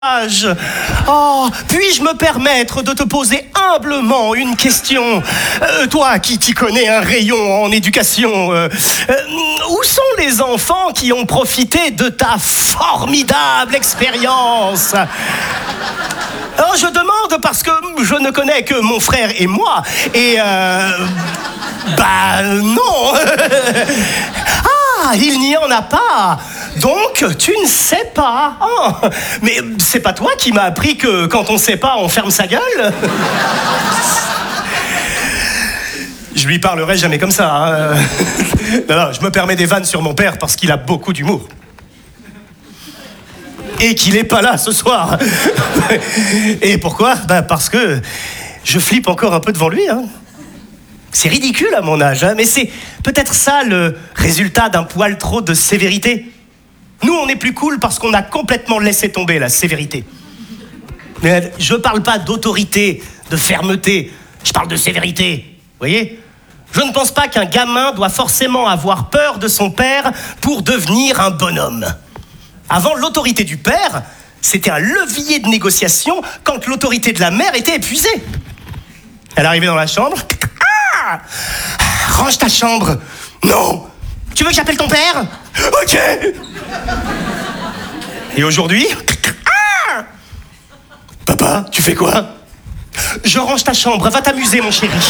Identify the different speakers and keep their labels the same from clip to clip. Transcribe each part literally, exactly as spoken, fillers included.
Speaker 1: Oh, puis-je me permettre de te poser humblement une question? euh, Toi qui t'y connais un rayon en éducation, euh, euh, où sont les enfants qui ont profité de ta formidable expérience? Alors je demande parce que je ne connais que mon frère et moi, et euh, bah non. Ah, il n'y en a pas. Donc, tu ne sais pas. Oh, mais c'est pas toi qui m'as appris que quand on ne sait pas, on ferme sa gueule? Je lui parlerai jamais comme ça. Hein. Non, non, je me permets des vannes sur mon père parce qu'il a beaucoup d'humour. Et qu'il n'est pas là ce soir. Et pourquoi? Bah parce que je flippe encore un peu devant lui. Hein. C'est ridicule à mon âge, hein, mais c'est peut-être ça le résultat d'un poil trop de sévérité. Nous, on est plus cool parce qu'on a complètement laissé tomber la sévérité. Mais je parle pas d'autorité, de fermeté, je parle de sévérité. Vous voyez? Je ne pense pas qu'un gamin doit forcément avoir peur de son père pour devenir un bonhomme. Avant, l'autorité du père, c'était un levier de négociation quand l'autorité de la mère était épuisée. Elle arrivait dans la chambre. Ah! Range ta chambre. Non. Tu veux que j'appelle ton père? Ok. Et aujourd'hui? Ah! Papa, tu fais quoi? Je range ta chambre, va t'amuser mon chéri.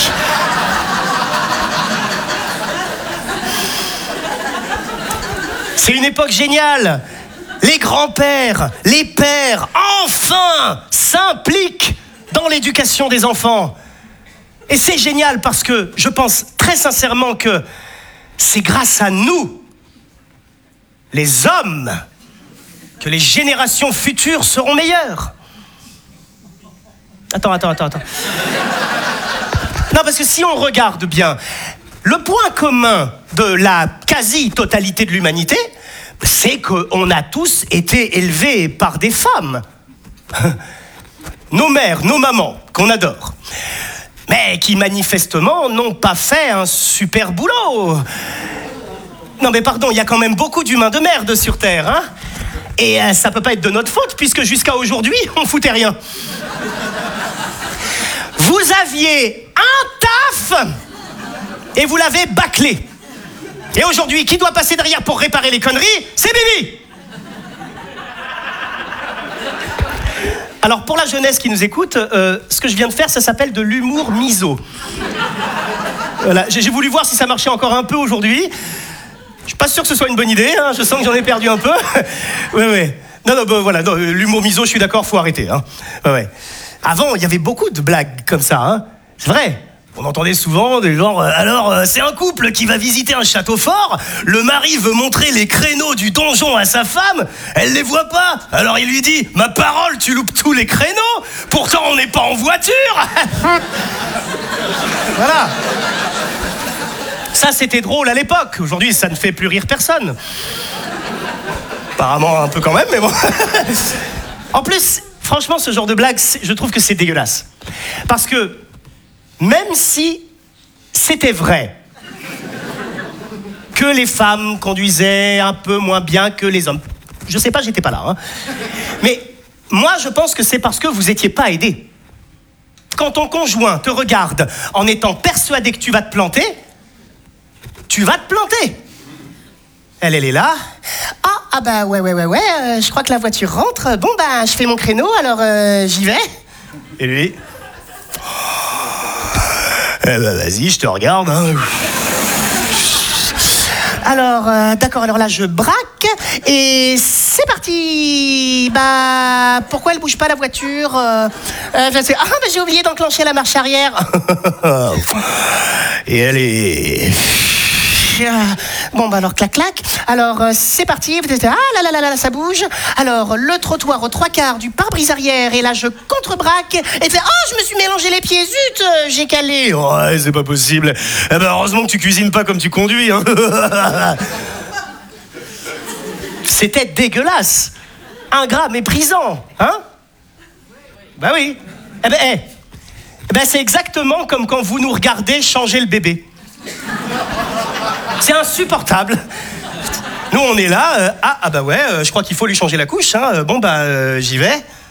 Speaker 1: C'est une époque géniale. Les grands-pères, les pères, enfin, s'impliquent dans l'éducation des enfants. Et c'est génial parce que je pense très sincèrement que c'est grâce à nous, les hommes, que les générations futures seront meilleures. Attends, attends, attends, attends. Non, parce que si on regarde bien, le point commun de la quasi-totalité de l'humanité, c'est qu'on a tous été élevés par des femmes. Nos mères, nos mamans, qu'on adore. Mais qui manifestement n'ont pas fait un super boulot. Non mais pardon, il y a quand même beaucoup d'humains de merde sur Terre, hein. Et euh, ça peut pas être de notre faute, puisque jusqu'à aujourd'hui, on foutait rien. Vous aviez un taf, et vous l'avez bâclé. Et aujourd'hui, qui doit passer derrière pour réparer les conneries? C'est Bibi. Alors, pour la jeunesse qui nous écoute, euh, ce que je viens de faire, ça s'appelle de l'humour miso. Voilà, j'ai voulu voir si ça marchait encore un peu aujourd'hui. Je suis pas sûr que ce soit une bonne idée, hein, je sens que j'en ai perdu un peu. Ouais, ouais. Non, non, bah, voilà, non, l'humour miso, je suis d'accord, faut arrêter. Hein. Ouais, ouais. Avant, il y avait beaucoup de blagues comme ça, hein. C'est vrai. On entendait souvent des genres, euh, alors euh, c'est un couple qui va visiter un château fort, le mari veut montrer les créneaux du donjon à sa femme, elle les voit pas, alors il lui dit, ma parole, tu loupes tous les créneaux, pourtant on n'est pas en voiture. Voilà. Ça c'était drôle à l'époque, aujourd'hui ça ne fait plus rire personne. Apparemment un peu quand même, mais bon. En plus, franchement ce genre de blague, je trouve que c'est dégueulasse. Parce que même si c'était vrai que les femmes conduisaient un peu moins bien que les hommes, je sais pas, j'étais pas là, hein. Mais moi, je pense que c'est parce que vous étiez pas aidés. Quand ton conjoint te regarde en étant persuadé que tu vas te planter, tu vas te planter. Elle, elle est là. Ah, ah bah ouais, ouais, ouais, ouais, euh, je crois que la voiture rentre. Bon, bah, je fais mon créneau, alors euh, j'y vais. Et lui? Eh ben vas-y, je te regarde. Hein. Alors, euh, d'accord, alors là, je braque et c'est parti. Bah, pourquoi elle bouge pas la voiture? euh, euh, je sais, Ah, bah, j'ai oublié d'enclencher la marche arrière. Et elle est... Bon, bah alors, clac, clac. Alors, euh, c'est parti. Ah là là là là, ça bouge. Alors, le trottoir aux trois quarts du pare-brise arrière. Et là, je contre-braque. Et fait, oh, je me suis mélangé les pieds. Zut, euh, j'ai calé. Ouais, c'est pas possible. Eh ben, heureusement que tu cuisines pas comme tu conduis. Hein. C'était dégueulasse. Ingrat, méprisant. Hein? Bah oui. Eh ben, eh. Eh ben, c'est exactement comme quand vous nous regardez changer le bébé. C'est insupportable. Nous, on est là. Euh, ah, ah, bah ouais, euh, je crois qu'il faut lui changer la couche. Hein. Bon, bah, euh, j'y vais.